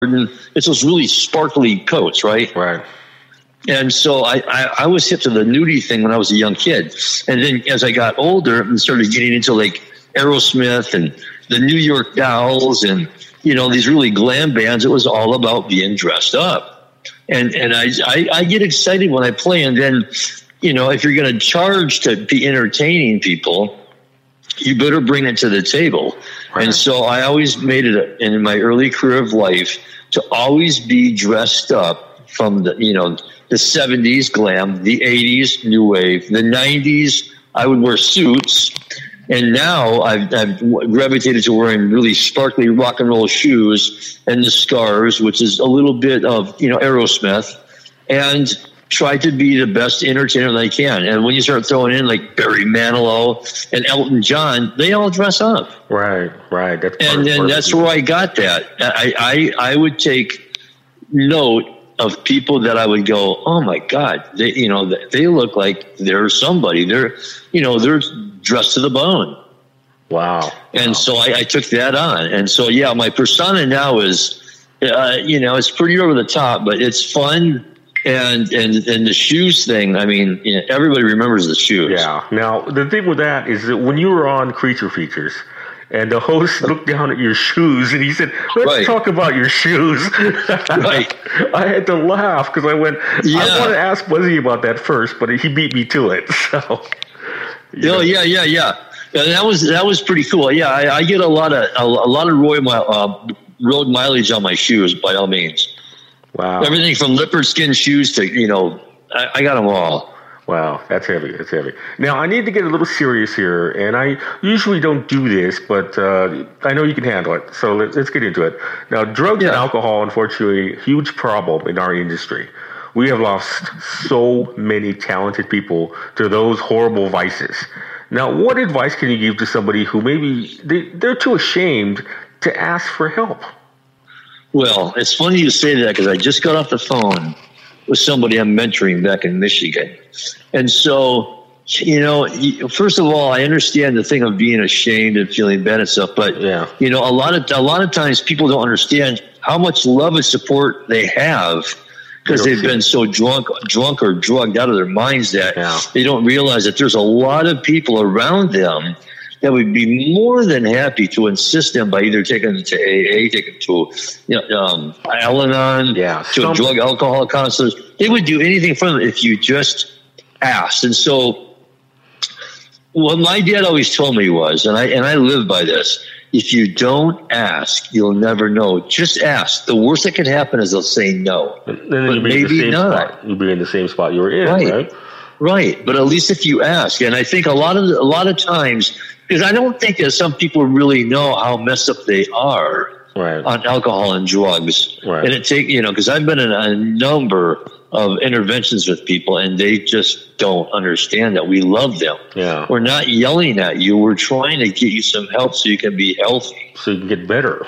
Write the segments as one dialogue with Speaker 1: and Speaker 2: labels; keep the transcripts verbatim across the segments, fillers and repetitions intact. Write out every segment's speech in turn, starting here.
Speaker 1: it's those really sparkly coats, right?
Speaker 2: Right.
Speaker 1: And so I, I, I was hip to the nudie thing when I was a young kid. And then as I got older and started getting into like Aerosmith and the New York Dolls and, you know, these really glam bands, it was all about being dressed up. And and I, I, I get excited when I play. And then, you know, if you're going to charge to be entertaining people, you better bring it to the table. Right. And so I always made it in my early career of life to always be dressed up from the, you know, the seventies glam, the eighties new wave, the nineties I would wear suits, and now I've, I've gravitated to wearing really sparkly rock and roll shoes and the scarves, which is a little bit of, you know, Aerosmith, and try to be the best entertainer that I can. And when you start throwing in like Barry Manilow and Elton John, they all dress up.
Speaker 2: Right, right. That's
Speaker 1: and then that's where I got that. I, I I would take note of people that I would go, oh my God, they, you know, they look like they're somebody. They're, you know, they're dressed to the bone.
Speaker 2: Wow.
Speaker 1: And
Speaker 2: wow.
Speaker 1: so I, I took that on. And so, yeah, my persona now is, uh, you know, it's pretty over the top, but it's fun. And, and, and the shoes thing, I mean, you know, everybody remembers the shoes.
Speaker 2: Yeah. Now, the thing with that is that when you were on Creature Features, and the host looked down at your shoes and he said, let's right. talk about your shoes.
Speaker 1: Right.
Speaker 2: I had to laugh because I went, yeah. I want to ask Buzzy about that first, but he beat me to it. So,
Speaker 1: oh, yeah, yeah, yeah. And that was, that was pretty cool. Yeah. I, I get a lot of, a, a lot of road, uh, road mileage on my shoes by all means.
Speaker 2: Wow.
Speaker 1: Everything from leopard skin shoes to, you know, I, I got them all.
Speaker 2: Wow, that's heavy. That's heavy. Now, I need to get a little serious here, and I usually don't do this, but uh, I know you can handle it, so let's, let's get into it. Now, drugs yeah. and alcohol, unfortunately, a huge problem in our industry. We have lost so many talented people to those horrible vices. Now, what advice can you give to somebody who maybe they, they're too ashamed to ask for help?
Speaker 1: Well, it's funny you say that because I just got off the phone with somebody I'm mentoring back in Michigan. And so, you know, first of all, I understand the thing of being ashamed and feeling bad and stuff, but
Speaker 2: yeah.
Speaker 1: you know, a lot of a lot of times people don't understand how much love and support they have because they've been so drunk, drunk or drugged out of their minds that
Speaker 2: yeah.
Speaker 1: they don't realize that there's a lot of people around them that would be more than happy to assist them by either taking them to A A, taking them to, you know, um, Al-Anon,
Speaker 2: yeah,
Speaker 1: to a drug alcohol counselors. They would do anything for them if you just asked. And so what my dad always told me was, and I and I live by this, if you don't ask, you'll never know. Just ask. The worst that could happen is they'll say no.
Speaker 2: And then
Speaker 1: but
Speaker 2: you'll be
Speaker 1: maybe
Speaker 2: in the same
Speaker 1: not.
Speaker 2: Spot. You'll be in the same spot you were in,
Speaker 1: right?
Speaker 2: right?
Speaker 1: Right. But at least if you ask, and I think a lot of a lot of times, because I don't think that some people really know how messed up they are
Speaker 2: right.
Speaker 1: on alcohol and drugs.
Speaker 2: Right.
Speaker 1: And it take you know, because I've been in a number of interventions with people, and they just don't understand that we love them.
Speaker 2: Yeah.
Speaker 1: We're not yelling at you. We're trying to get you some help so you can be healthy.
Speaker 2: So you can get better.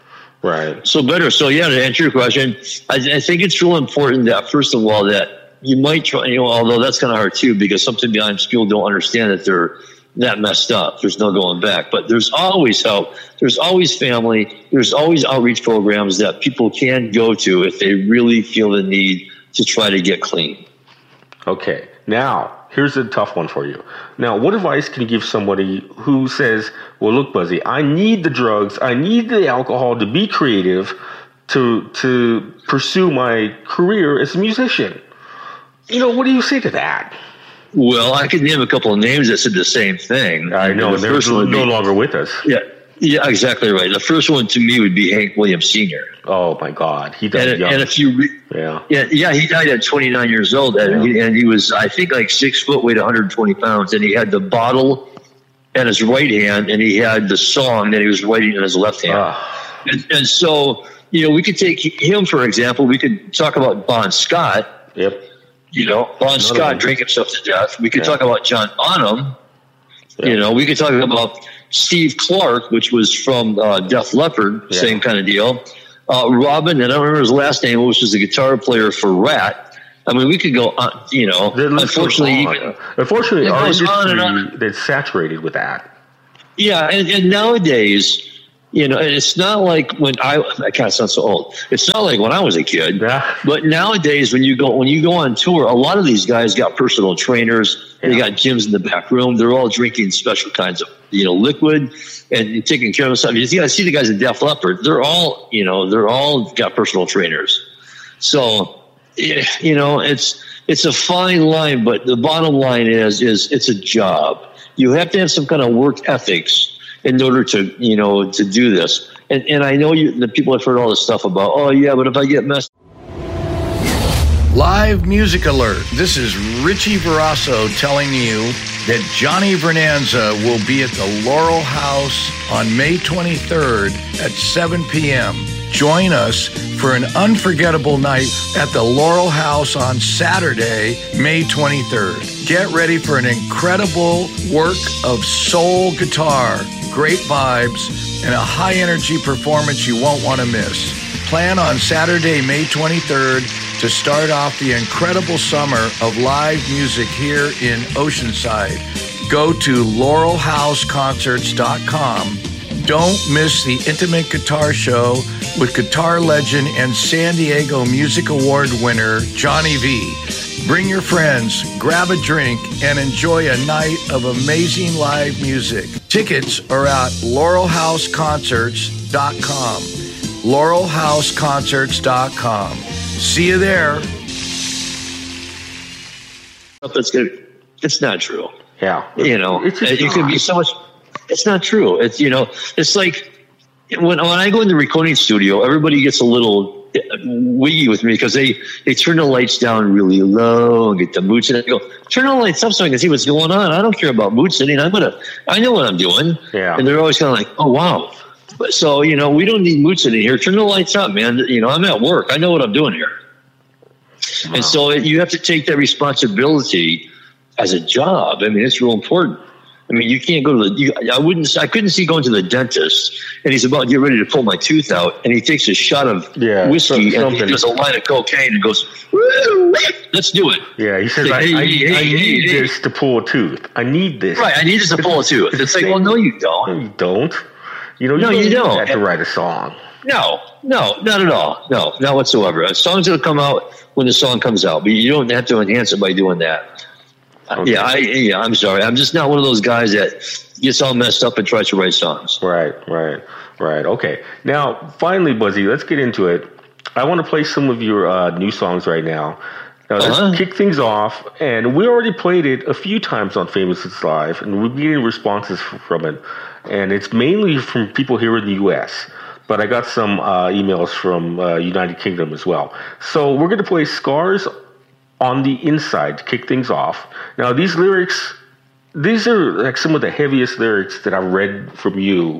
Speaker 2: Right.
Speaker 1: So better. So yeah, to answer your question, I, I think it's real important that first of all that you might try, you know, although that's kind of hard too, because sometimes people don't understand that they're that messed up. There's no going back, but there's always help. There's always family. There's always outreach programs that people can go to if they really feel the need to try to get clean.
Speaker 2: Okay. Now, here's a tough one for you. Now, what advice can you give somebody who says, well, look, Buzzy, I need the drugs. I need the alcohol to be creative, to, to pursue my career as a musician. You know, what do you say to that?
Speaker 1: Well, I could name a couple of names that said the same thing.
Speaker 2: I know,
Speaker 1: the
Speaker 2: they're
Speaker 1: first
Speaker 2: no,
Speaker 1: one
Speaker 2: no
Speaker 1: be,
Speaker 2: longer with us.
Speaker 1: Yeah, yeah, exactly right. The first one to me would be Hank Williams Senior
Speaker 2: Oh my God, he died
Speaker 1: and,
Speaker 2: young.
Speaker 1: And if you, re-
Speaker 2: yeah,
Speaker 1: yeah, yeah, he died at twenty-nine years old, and, yeah. he, and he was, I think, like six foot, weighed one hundred twenty pounds, and he had the bottle in his right hand, and he had the song that he was writing in his left hand.
Speaker 2: Ah.
Speaker 1: And, and so, you know, we could take him for example. We could talk about Bon Scott.
Speaker 2: Yep.
Speaker 1: You know, Bon Another Scott one. drank himself to death. We could yeah. talk about John Bonham. Yeah. You know, we could talk about Steve Clark, which was from uh, Def Leppard, yeah. same kind of deal. Uh, Robin, and I don't remember his last name, which was the guitar player for Rat. I mean, we could go on, you know, unfortunately, even,
Speaker 2: unfortunately, our industry that's saturated with that.
Speaker 1: Yeah, and, and nowadays, You know, and it's not like when I, I kind of sound so old. It's not like when I was a kid.
Speaker 2: Yeah.
Speaker 1: But nowadays, when you go when you go on tour, a lot of these guys got personal trainers. Yeah. They got gyms in the back room. They're all drinking special kinds of, you know, liquid and taking care of themselves. You see, I see the guys at Def Leppard. They're all, you know, they're all got personal trainers. So, you know, it's it's a fine line, but the bottom line is is it's a job. You have to have some kind of work ethics in order to, you know, to do this. And and I know you, the people have heard all this stuff about, oh, yeah, but if I get messed
Speaker 3: Live music alert. This is Richie Verasso telling you that Johnny Vernanza will be at the Laurel House on May twenty-third at seven p.m. Join us for an unforgettable night at the Laurel House on Saturday, May twenty-third. Get ready for an incredible work of soul guitar, great vibes, and a high-energy performance you won't want to miss. Plan on Saturday, May twenty-third to start off the incredible summer of live music here in Oceanside. Go to laurel house concerts dot com. Don't miss the intimate guitar show with guitar legend and San Diego Music Award winner Johnny V. Bring your friends, grab a drink, and enjoy a night of amazing live music. Tickets are at laurel house concerts dot com. laurel house concerts dot com. See you there.
Speaker 1: It's good. It's not true.
Speaker 2: Yeah.
Speaker 1: You know,
Speaker 2: it's
Speaker 1: it could be so much. It's not true. It's, you know, it's like when, when I go in the recording studio, everybody gets a little wiggy with me because they, they turn the lights down really low and get the mood setting. I go, turn the lights up so I can see what's going on. I don't care about mood setting. I'm going to, I know what I'm doing.
Speaker 2: Yeah.
Speaker 1: And they're always kind of like, oh, wow. But so, you know, we don't need mood setting here. Turn the lights up, man. You know, I'm at work. I know what I'm doing here. Wow. And so you have to take that responsibility as a job. I mean, it's real important. I mean, you can't go to the, you, I wouldn't, I couldn't see going to the dentist and he's about to get ready to pull my tooth out and he takes a shot of
Speaker 2: yeah,
Speaker 1: whiskey and he does a line of cocaine and goes, let's do it.
Speaker 2: Yeah, he says, like, I, I, hey, I, I hey, need hey, this hey. to pull a tooth. I need this.
Speaker 1: Right, I need this to pull a tooth. It's, it's like, well, no, you don't.
Speaker 2: No, you don't. You know, you
Speaker 1: no,
Speaker 2: don't,
Speaker 1: you don't
Speaker 2: have to write a song.
Speaker 1: No, no, not at all. No, not whatsoever. A song's going to come out when the song comes out, but you don't have to enhance it by doing that. Okay. Yeah, I, yeah, I'm sorry. I'm just not one of those guys that gets all messed up and tries to write songs.
Speaker 2: Right, right, right. Okay. Now, finally, Buzzy, let's get into it. I want to play some of your uh, new songs right now. Now, let's uh-huh. kick things off. And we already played it a few times on Famous Hits Live, and we're getting responses from it. And it's mainly from people here in the U S, but I got some uh, emails from uh, United Kingdom as well. So we're going to play Scars on the Inside to kick things off. Now, these lyrics, these are like some of the heaviest lyrics that I've read from you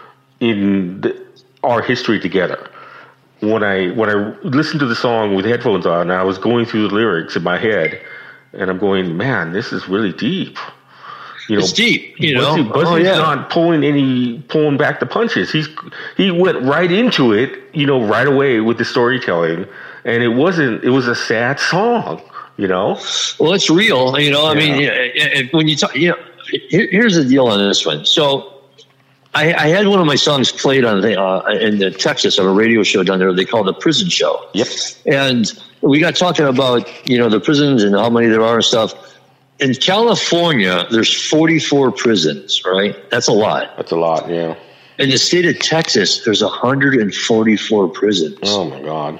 Speaker 2: in the, our history together. When I when I listened to the song with headphones on, I was going through the lyrics in my head, and I'm going, man, this is really deep. You know,
Speaker 1: it's deep, you
Speaker 2: Buzzy,
Speaker 1: know.
Speaker 2: Buzzy's
Speaker 1: oh, yeah.
Speaker 2: not pulling any pulling back the punches. He's he went right into it, you know, right away with the storytelling, and it wasn't. It was a sad song, you know.
Speaker 1: Well, it's real, you know. I yeah. mean, when you talk, you know, here, here's the deal on this one. So, I, I had one of my songs played on the, uh, in the Texas on a radio show down there. They call it the Prison Show.
Speaker 2: Yep.
Speaker 1: And we got talking about, you know, the prisons and how many there are and stuff. In California, there's forty-four prisons, right? That's a lot.
Speaker 2: That's a lot, yeah.
Speaker 1: In the state of Texas, there's one hundred forty-four prisons.
Speaker 2: Oh, my God.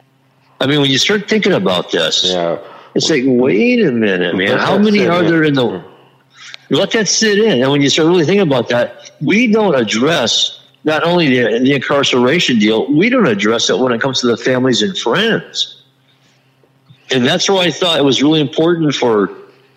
Speaker 1: I mean, when you start thinking about this,
Speaker 2: yeah.
Speaker 1: it's like, wait a minute, man. How many are there in the... Let that sit in. And when you start really thinking about that, we don't address not only the, the incarceration deal, we don't address it when it comes to the families and friends. And that's why I thought it was really important for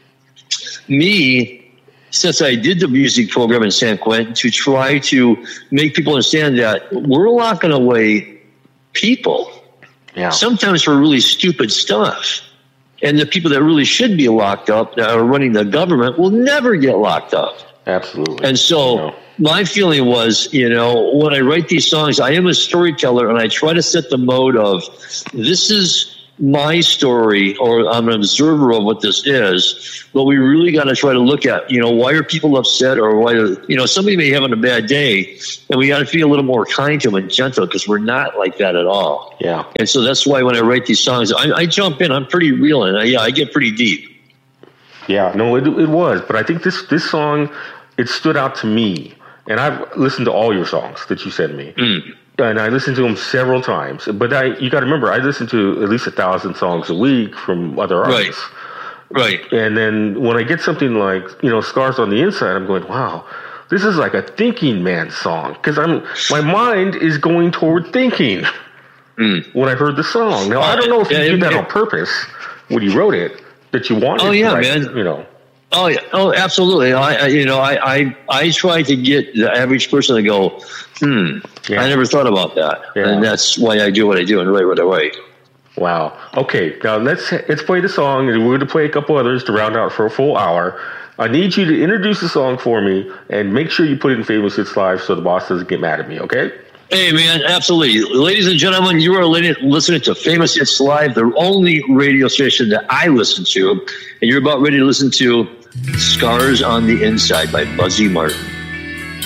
Speaker 1: me, since I did the music program in San Quentin, to try to make people understand that we're locking away people.
Speaker 2: Yeah. Sometimes
Speaker 1: for really stupid stuff. And the people that really should be locked up, that are running the government, will never get locked up.
Speaker 2: Absolutely.
Speaker 1: And so
Speaker 2: you know.
Speaker 1: my feeling was, you know, when I write these songs, I am a storyteller, and I try to set the mode of this is my story, or I'm an observer of what this is, but we really got to try to look at, you know, why are people upset, or why, you know, somebody may be having a bad day, and we got to be a little more kind to them and gentle, because we're not like that at all.
Speaker 2: Yeah.
Speaker 1: And so that's why when I write these songs, I, I jump in, I'm pretty real, and I, yeah, I get pretty deep.
Speaker 2: Yeah, no, it, it was, but I think this, this song, it stood out to me, and I've listened to all your songs that you sent me. Mm. And I listened to them several times. But I, you got to remember, I listen to at least a thousand songs a week from other artists.
Speaker 1: Right. Right.
Speaker 2: And then when I get something like, you know, Scars on the Inside, I'm going, wow, this is like a thinking man song. Because I'm my mind is going toward thinking mm. when I heard the song. Now, I don't know if yeah, you did that on purpose when you wrote it, that you wanted
Speaker 1: oh, yeah,
Speaker 2: to write,
Speaker 1: man.
Speaker 2: you know.
Speaker 1: Oh yeah, oh absolutely. I, I you know I, I I try to get the average person to go, hmm. Yeah. I never thought about that, yeah. And that's why I do what I do and write what I write.
Speaker 2: Wow. Okay, now let's let's play the song, and we're going to play a couple others to round out for a full hour. I need you to introduce the song for me, and make sure you put it in Famous Hits Live so the boss doesn't get mad at me. Okay?
Speaker 1: Hey man, absolutely, ladies and gentlemen, you are listening to Famous Hits Live, the only radio station that I listen to, and you're about ready to listen to Scars on the Inside by Buzzy Martin.